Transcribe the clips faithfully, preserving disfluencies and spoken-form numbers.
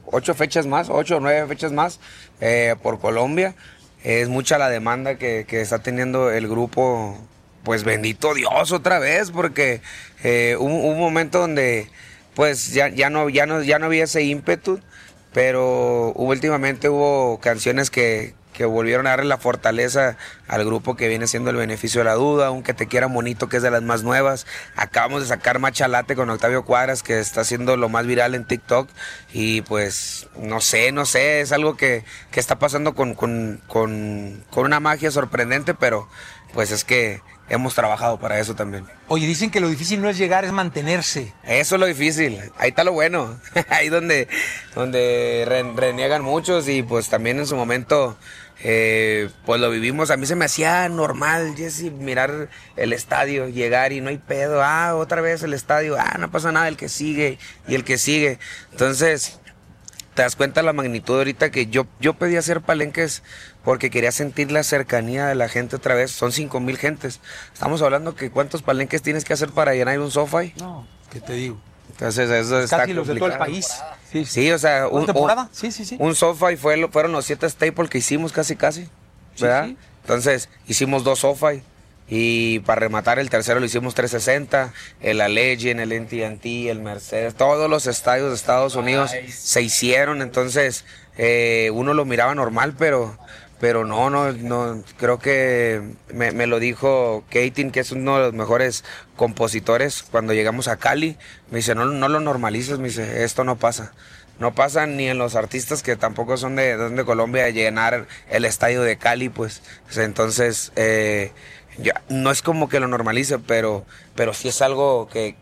ocho fechas más, ocho o nueve fechas más eh, por Colombia. Es mucha la demanda que, que está teniendo el grupo, pues bendito Dios otra vez, porque eh, hubo, hubo un momento donde pues ya, ya, no, ya, no, ya no había ese ímpetu, pero últimamente hubo canciones que, que volvieron a darle la fortaleza al grupo, que viene siendo El Beneficio de la Duda, Un Que Te Quiera Bonito, que es de las más nuevas. Acabamos de sacar Machalate con Octavio Cuadras, que está haciendo lo más viral en TikTok, y pues no sé, no sé, es algo que, que está pasando con, con, con, con una magia sorprendente, pero pues es que hemos trabajado para eso también. Oye, dicen que lo difícil no es llegar, es mantenerse. Eso es lo difícil, ahí está lo bueno, ahí donde, donde re, reniegan muchos, y pues también en su momento eh, pues lo vivimos. A mí se me hacía normal, Jesse, mirar el estadio, llegar y no hay pedo, ah, otra vez el estadio, ah, no pasa nada, el que sigue y el que sigue. Entonces te das cuenta la magnitud ahorita, que yo, yo pedí hacer palenques porque quería sentir la cercanía de la gente otra vez. Son cinco mil gentes. Estamos hablando que cuántos palenques tienes que hacer para llenar un SoFi. No, ¿qué te digo? Entonces eso Casi está los de todo el país. Sí, sí, o sea, ¿Una un, temporada? un, sí, sí, sí. Un SoFi fue, fueron los siete staples que hicimos casi, casi, ¿verdad? Sí, sí. Entonces hicimos dos SoFi. Y para rematar el tercero lo hicimos trescientos sesenta, el Allegiant, el A T and T, el Mercedes, todos los estadios de Estados Unidos nice. Se hicieron. Entonces eh, uno lo miraba normal, pero, pero no, no, no, creo que me, me lo dijo Keatin, que es uno de los mejores compositores, cuando llegamos a Cali. Me dice, no, no lo normalices, me dice, esto no pasa. No pasa ni en los artistas que tampoco son de, de Colombia, de llenar el estadio de Cali, pues. Entonces, eh, ya, no es como que lo normalice, pero, pero sí es algo que,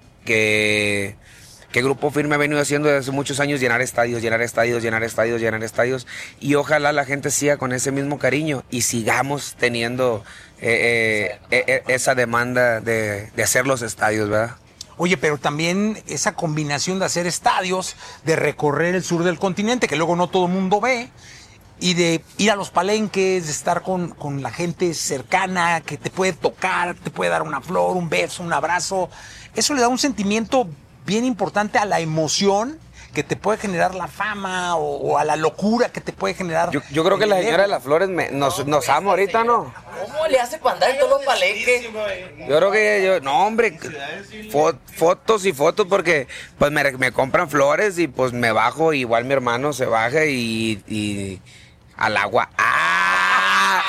que, que Grupo Firme ha venido haciendo desde hace muchos años: llenar estadios, llenar estadios, llenar estadios, llenar estadios. Y ojalá la gente siga con ese mismo cariño y sigamos teniendo eh, eh, eh, esa demanda de, de hacer los estadios, ¿verdad? Oye, pero también esa combinación de hacer estadios, de recorrer el sur del continente, que luego no todo el mundo ve, y de ir a los palenques, de estar con, con la gente cercana, que te puede tocar, te puede dar una flor, un beso, un abrazo. Eso le da un sentimiento bien importante a la emoción que te puede generar la fama, o, o a la locura que te puede generar. Yo, yo creo que la señora de las flores me, nos, nos ama ahorita, ¿no? ¿Cómo le hace para andar en todos los palenques? Yo creo que yo, no, hombre, fo, fotos y fotos, porque pues me, me compran flores y pues me bajo, igual mi hermano se baja y, y al agua. ¡Ah!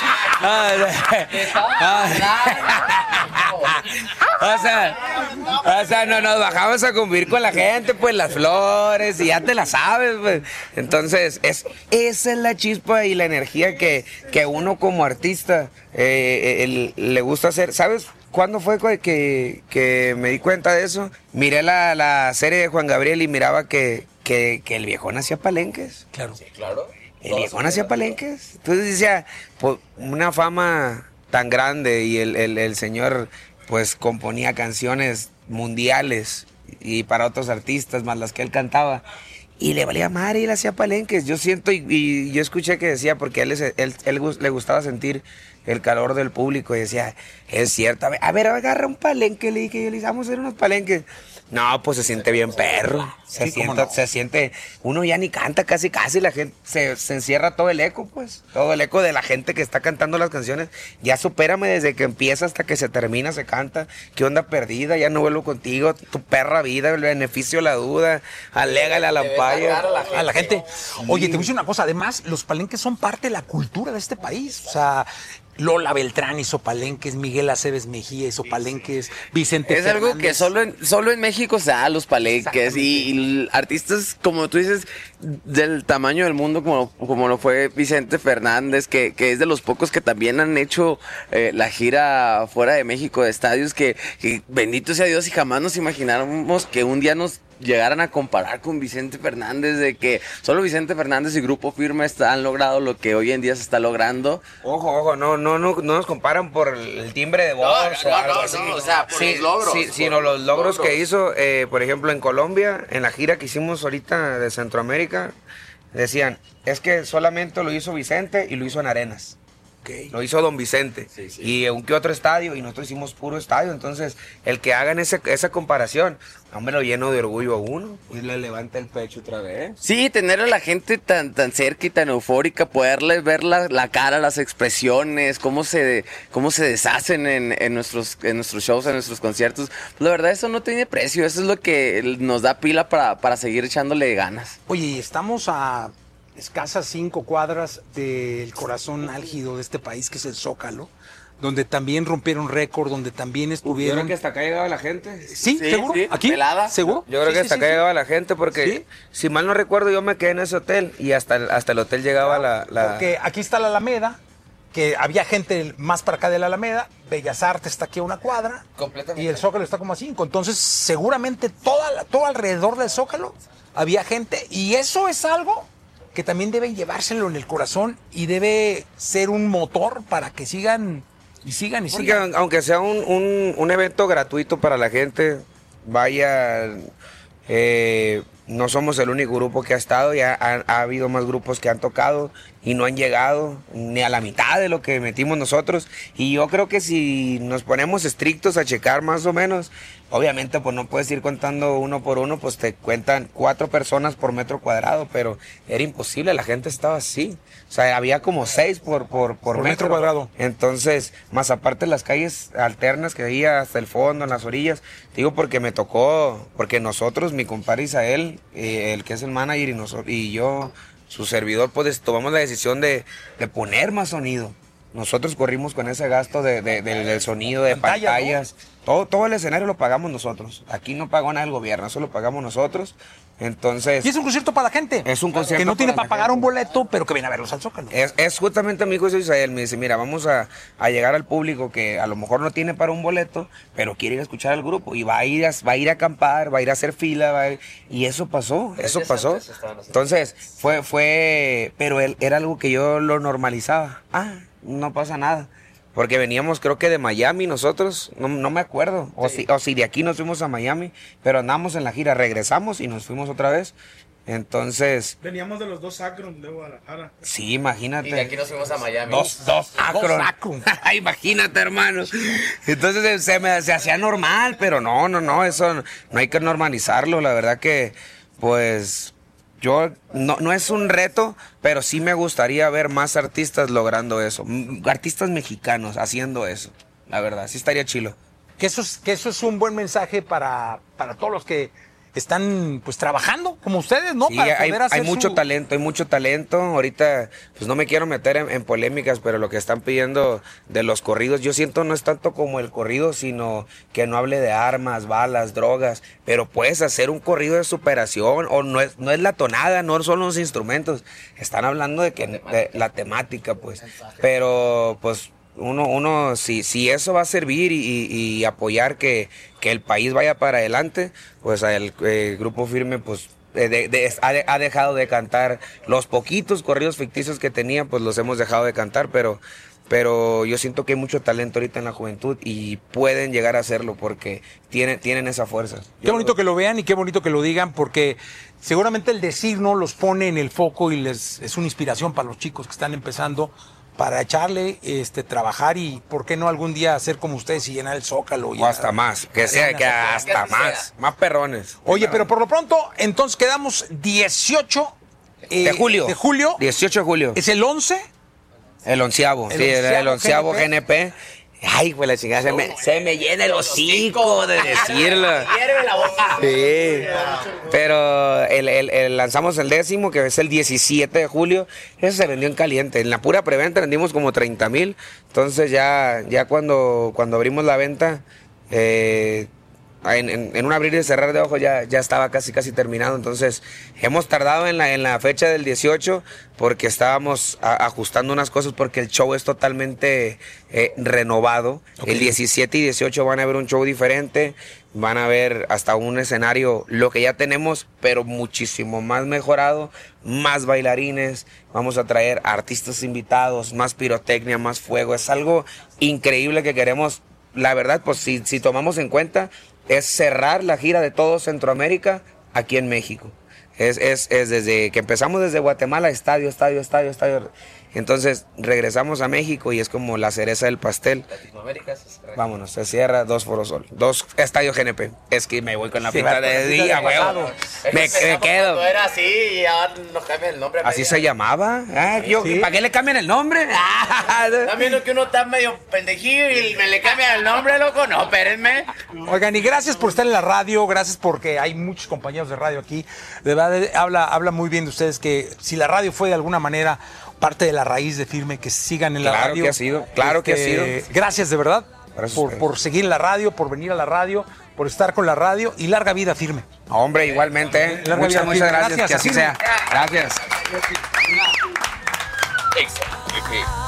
O sea, o sea, no nos bajamos a convivir con la gente, pues las flores, y ya te la sabes, pues. Entonces, es, esa es la chispa y la energía que, que uno como artista eh, el, le gusta hacer. ¿Sabes cuándo fue que, que me di cuenta de eso? Miré la, la serie de Juan Gabriel y miraba que, que, que el viejón hacía palenques. Claro. Sí, claro. El viejón hacía palenques. Entonces decía, pues, una fama tan grande, y el, el, el señor pues componía canciones mundiales y para otros artistas más las que él cantaba, y le valía madre y él hacía palenques. Yo siento, y, y yo escuché que decía, porque él, es, él, él, él le gustaba sentir el calor del público, y decía, es cierto, a ver, a ver agarra un palenque, le dije, yo le dije, vamos a hacer unos palenques. No, pues se siente bien perro, se, sí, siente, no. se siente, uno ya ni canta casi casi, la gente, se, se encierra todo el eco, pues, todo el eco de la gente que está cantando las canciones. Ya supérame, desde que empieza hasta que se termina, se canta. ¿Qué onda perdida? Ya no vuelvo contigo, tu perra vida, El Beneficio de la Duda, alégale a la ampalla. A la gente. A la gente. Oye, te voy a decir una cosa, además, los palenques son parte de la cultura de este país, o sea, Lola Beltrán hizo palenques, Miguel Aceves Mejía hizo palenques, Vicente Es Fernández. algo que solo en, solo en México se da, los palenques, y, y artistas, como tú dices, del tamaño del mundo, como, como lo fue Vicente Fernández, que, que es de los pocos que también han hecho eh, la gira fuera de México, de estadios, que, que bendito sea Dios, y jamás nos imagináramos que un día nos llegaran a comparar con Vicente Fernández, de que solo Vicente Fernández y Grupo Firme está, han logrado lo que hoy en día se está logrando. Ojo, ojo, no, no, no, no nos comparan por el timbre de voz, no, o algo no, así. no, o sea, por sí, los logros. Sí, por sino los logros, logros que hizo, eh, por ejemplo, en Colombia, en la gira que hicimos ahorita de Centroamérica, decían, es que solamente lo hizo Vicente y lo hizo en arenas. Ok. Lo hizo Don Vicente. Sí, sí. Y un que otro estadio, y nosotros hicimos puro estadio. Entonces, el que hagan ese, esa comparación, hombre, lo lleno de orgullo a uno. Y le levanta el pecho otra vez. Sí, tener a la gente tan, tan cerca y tan eufórica, poderles ver la, la cara, las expresiones, cómo se, cómo se deshacen en, en, nuestros, en nuestros shows, en nuestros conciertos. Pues la verdad, eso no tiene precio. Eso es lo que nos da pila para, para seguir echándole ganas. Oye, y estamos a escasas cinco cuadras del corazón álgido de este país, que es el Zócalo, donde también rompieron récord, donde también Yo estuvieron... creo que hasta acá llegaba la gente. ¿Sí? Sí, ¿Seguro? sí, ¿Aquí? pelada. ¿Seguro? Yo creo Sí, que sí, hasta sí, acá sí. llegaba la gente porque, ¿Sí? si mal no recuerdo, yo me quedé en ese hotel y hasta, el- hasta el hotel llegaba la... la- Porque aquí está la Alameda, que había gente más para acá de la Alameda, Bellas Artes está aquí a una cuadra, Completamente. y el Zócalo está como a cinco. Entonces, seguramente toda la- todo alrededor del Zócalo había gente, y eso es algo que también deben llevárselo en el corazón y debe ser un motor para que sigan y sigan y Porque sigan. aunque sea un, un- un evento gratuito para la gente, vaya, eh, no somos el único grupo que ha estado, ya ha, ha habido más grupos que han tocado y no han llegado ni a la mitad de lo que metimos nosotros. Y yo creo que si nos ponemos estrictos a checar más o menos, obviamente pues no puedes ir contando uno por uno, pues te cuentan cuatro personas por metro cuadrado, pero era imposible, la gente estaba así. O sea, había como seis por, por, por, Por metro cuadrado. Entonces, más aparte las calles alternas que había hasta el fondo, en las orillas, digo porque me tocó, porque nosotros, mi compadre Isael, eh, el que es el manager, y, nosotros, y yo, su servidor, pues tomamos la decisión de, de poner más sonido. Nosotros corrimos con ese gasto de, de- de- del sonido, de Pantallas, ¿no? pantallas. Todo, todo el escenario lo pagamos nosotros. Aquí no pagó nada el gobierno, eso lo pagamos nosotros. Entonces, Y es un concierto para la gente. Es un concierto que no tiene para para la pagar gente. un boleto, pero que viene a verlos al Zócalo. Es, es justamente mi hijo Isael, me dice, mira, vamos a, a llegar al público que a lo mejor no tiene para un boleto, pero quiere ir a escuchar al grupo y va a ir a, va a, ir a acampar, va a ir a hacer fila, va a ir- y eso pasó, Tres eso días pasó. antes estaban haciendo. Entonces, fue, fue, pero él, era algo que yo lo normalizaba. Ah, no pasa nada. Porque veníamos creo que de Miami nosotros, no, no me acuerdo, o, si, o si de aquí nos fuimos a Miami, pero andamos en la gira, regresamos y nos fuimos otra vez. Entonces, Veníamos de los dos Akron de Guadalajara. sí, imagínate. Y de aquí nos fuimos a Miami. Dos, dos Akron. Akron. Imagínate, hermano. Entonces eh, se, me, se hacía normal, pero no, no, no, eso no, no hay que normalizarlo. La verdad que, pues, yo, no, no es un reto, pero sí me gustaría ver más artistas logrando eso. M- Artistas mexicanos haciendo eso. La verdad, sí estaría chilo. Que eso es, que eso es un buen mensaje para, para todos los que están pues trabajando como ustedes, ¿no? Sí, para hay, poder hacer hay mucho su- talento, hay mucho talento. Ahorita, pues no me quiero meter en, en polémicas, pero lo que están pidiendo de los corridos, yo siento no es tanto como el corrido, sino que no hable de armas, balas, drogas, pero puedes hacer un corrido de superación, o no es, no es la tonada, no son los instrumentos, están hablando de que de la temática, pues. Pero, pues, uno, uno, si, si eso va a servir y, y- y apoyar que, que el país vaya para adelante, pues el, eh, Grupo Firme, pues eh, de- de- ha, de- ha dejado de cantar los poquitos corridos ficticios que tenía, pues los hemos dejado de cantar, pero, pero yo siento que hay mucho talento ahorita en la juventud y pueden llegar a hacerlo porque tienen, tienen esa fuerza. Qué bonito que lo vean y qué bonito que lo digan, porque seguramente el decirnos los pone en el foco y les es una inspiración para los chicos que están empezando para echarle, este, trabajar y, ¿por qué no algún día hacer como ustedes y llenar el Zócalo? O llenar- hasta más, que sea, que hasta así más, sea. más perrones. Oye, pero por lo pronto, entonces quedamos dieciocho eh, De julio. De julio. dieciocho de julio. ¿Es el once? El onceavo, El sí, era el onceavo onceavo G N P. Ay, pues la chingada, se me, se me llena el hocico de decirlo. Hierve la boca. Sí, pero el, el- el- lanzamos el décimo, que es el diecisiete de julio. Eso se vendió en caliente. En la pura preventa vendimos como treinta mil. Entonces ya, ya cuando, cuando abrimos la venta, eh, en, en- en un abrir y cerrar de ojos ya, ya estaba casi casi terminado. Entonces hemos tardado en la, en la fecha del dieciocho porque estábamos a- ajustando unas cosas porque el show es totalmente eh, renovado. El diecisiete y dieciocho van a ver un show diferente, van a ver hasta un escenario, lo que ya tenemos, pero muchísimo más mejorado, más bailarines, vamos a traer artistas invitados, más pirotecnia, más fuego. Es algo increíble que queremos. La verdad, pues si, si tomamos en cuenta, es cerrar la gira de todo Centroamérica aquí en México. Es, es, es desde que empezamos desde Guatemala, estadio, estadio, estadio, estadio. Entonces regresamos a México y es como la cereza del pastel. Latinoamérica se Vámonos, se cierra dos Forosol, dos Estadio G N P. Es que me voy con la Sí, pinta va, de con la día, pinta de huevo. pasado. Me, me quedo. Cuando era así y ahora nos cambian el nombre. a ¿Así media. se llamaba? Ah, yo, Sí. ¿para qué le cambian el nombre? ¿Están viendo que uno está medio pendejillo y me le cambian el nombre, loco? No, espérenme. Oigan, y gracias por estar en la radio, gracias porque hay muchos compañeros de radio aquí. De verdad, habla, habla muy bien de ustedes que si la radio fue de alguna manera parte de la raíz de Firme, que sigan en la Claro radio. que ha sido, claro que ha Este, sido. Gracias de verdad Gracias a por, ustedes. por seguir en la radio, por venir a la radio, por estar con la radio y larga vida Firme. Hombre, igualmente. ¿eh? Larga vida, Muchas, muchas Firme. gracias. Gracias, Que así Firme. sea. Gracias. Excelente.